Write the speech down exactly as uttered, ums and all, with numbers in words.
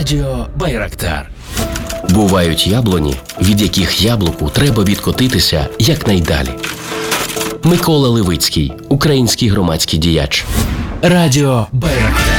Радіо Байрактар. Бувають яблуні, від яких яблуку треба відкотитися якнайдалі. Микола Левицький, український громадський діяч. Радіо Байрактар.